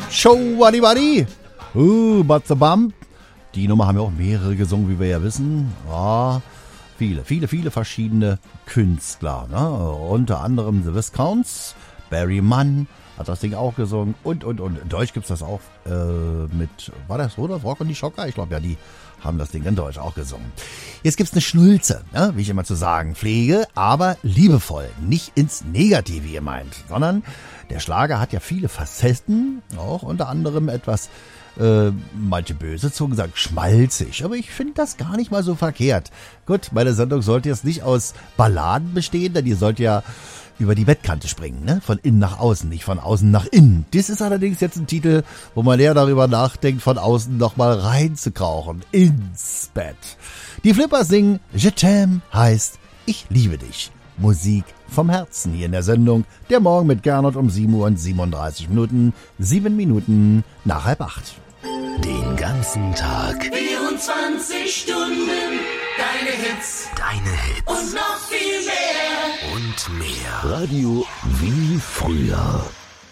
Show Buddy. But the Bump. Die Nummer haben ja auch mehrere gesungen, wie wir ja wissen. Ja, viele verschiedene Künstler. Ne? Unter anderem The Viscounts, Barry Mann hat das Ding auch gesungen und. In Deutsch gibt's das auch mit, war das so, das Rock und die Schocker? Ich glaube ja, die haben das Ding in Deutsch auch gesungen. Jetzt gibt's eine Schnulze, ne? Wie ich immer zu sagen pflege, aber liebevoll, nicht ins Negative wie ihr meint, sondern der Schlager hat ja viele Facetten, auch unter anderem etwas, manche böse Zungen sagen schmalzig, aber ich finde das gar nicht mal so verkehrt. Gut, meine Sendung sollte jetzt nicht aus Balladen bestehen, denn ihr sollt ja über die Bettkante springen, ne? Von innen nach außen, nicht von außen nach innen. Das ist allerdings jetzt ein Titel, wo man eher darüber nachdenkt, von außen nochmal reinzukrauchen, ins Bett. Die Flippers singen Je t'aime heißt Ich liebe dich. Musik vom Herzen hier in der Sendung Der Morgen mit Gernot um 7:37 Minuten, 7 Minuten nach 7:30. Den ganzen Tag. 24 Stunden. Deine Hits. Und noch viel mehr. Und mehr. Radio wie früher.